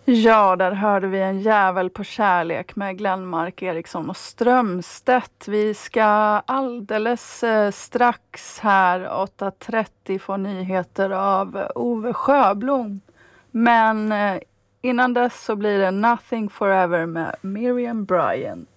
Ja, där hörde vi En jävel på kärlek med Glenmark Eriksson och Strömstedt. Vi ska alldeles strax här 8:30 få nyheter av Ove Sjöblom. Men innan dess så blir det Nothing Forever med Miriam Bryant.